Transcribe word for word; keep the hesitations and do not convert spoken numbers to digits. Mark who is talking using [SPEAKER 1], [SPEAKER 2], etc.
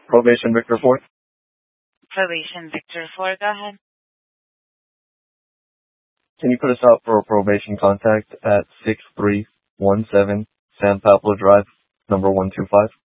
[SPEAKER 1] Probation Victor four.
[SPEAKER 2] Probation Victor four, go ahead.
[SPEAKER 1] Can you put us out for a probation contact at six three one seven San Pablo Drive, number one two five?